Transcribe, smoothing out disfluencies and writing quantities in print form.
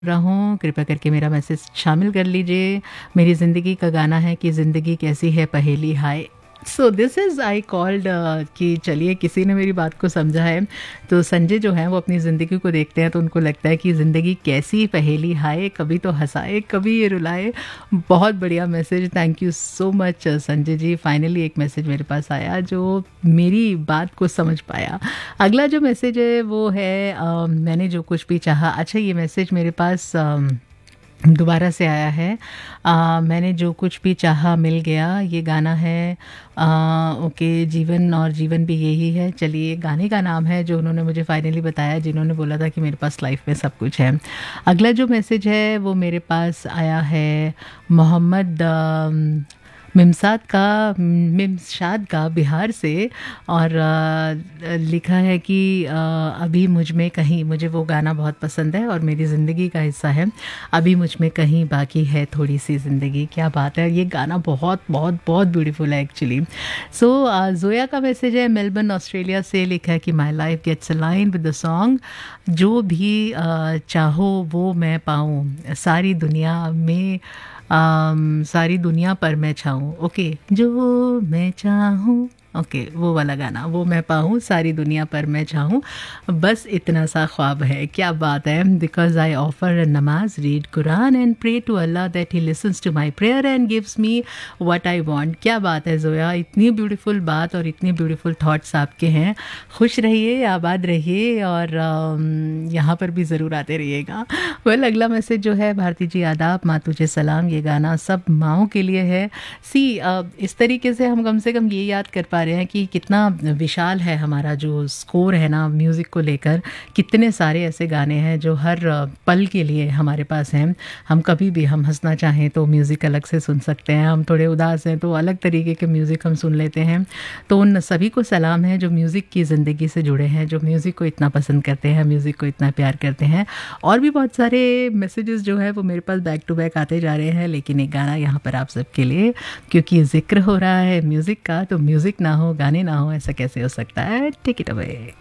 रहा हूँ, कृपया करके मेरा मैसेज शामिल कर लीजिए। मेरी ज़िंदगी का गाना है कि ज़िंदगी कैसी है पहेली हाय। So this is I called कि चलिए किसी ने मेरी बात को समझा है। तो संजय जो हैं वो अपनी ज़िंदगी को देखते हैं तो उनको लगता है कि ज़िंदगी कैसी पहेली हाय, कभी तो हँसाए कभी ये रुलाए। बहुत बढ़िया message, thank you so much Sanjay ji. Finally एक मैसेज मेरे पास आया जो मेरी बात को समझ पाया। अगला जो मैसेज है वो है मैंने जो कुछ भी चाहा। अच्छा, ये मैसेज मेरे पास दोबारा से आया है। मैंने जो कुछ भी चाहा मिल गया, ये गाना है ओके जीवन और जीवन भी यही है। चलिए, गाने का नाम है जो उन्होंने मुझे फाइनली बताया, जिन्होंने बोला था कि मेरे पास लाइफ में सब कुछ है। अगला जो मैसेज है वो मेरे पास आया है मोहम्मद मिमसाद का बिहार से। और लिखा है कि अभी मुझ में कहीं, मुझे वो गाना बहुत पसंद है और मेरी ज़िंदगी का हिस्सा है। अभी मुझ में कहीं बाकी है थोड़ी सी ज़िंदगी। क्या बात है, ये गाना बहुत बहुत बहुत ब्यूटीफुल है एक्चुअली। सो जोया का मैसेज है मेलबर्न ऑस्ट्रेलिया से। लिखा है कि my life gets align with the song जो भी चाहो वो मैं पाऊँ, सारी दुनिया में सारी दुनिया पर मैं चाहूँ। ओके, जो मैं चाहूँ, ओके वो वाला गाना, वो मैं पाऊँ सारी दुनिया पर मैं चाहूँ, बस इतना सा ख्वाब है। क्या बात है। बिकॉज आई ऑफर नमाज, read Quran and pray to Allah that he listens to my prayer and gives me what I want. क्या बात है जोया, इतनी ब्यूटीफुल बात और इतने ब्यूटीफुल थॉट्स आपके हैं। खुश रहिए, आबाद रहिए और यहाँ पर भी ज़रूर आते रहिएगा। वेल, अगला मैसेज जो है, भारती जी आदाब, माँ तुझे सलाम। ये गाना सब माँओं के लिए है। इस तरीके से हम कम से कम ये याद कर पा रहे हैं कि कितना विशाल है हमारा जो स्कोर है ना म्यूज़िक को लेकर। कितने सारे ऐसे गाने हैं जो हर पल के लिए हमारे पास हैं। हम कभी भी हम हंसना चाहें तो म्यूज़िक अलग से सुन सकते हैं, हम थोड़े उदास हैं तो अलग तरीके के म्यूज़िक हम सुन लेते हैं। तो उन सभी को सलाम है जो म्यूज़िक की ज़िंदगी से जुड़े हैं, जो म्यूज़िक को इतना पसंद करते हैं, म्यूज़िक को इतना प्यार करते हैं। और भी बहुत सारे मैसेजेस जो है वो मेरे पास बैक टू बैक आते जा रहे हैं, लेकिन एक गाना यहाँ पर आप सबके लिए, क्योंकि जिक्र हो रहा है म्यूज़िक का, तो म्यूज़िक ना हो, गाने ना हो, ऐसा कैसे हो सकता है। Take it away.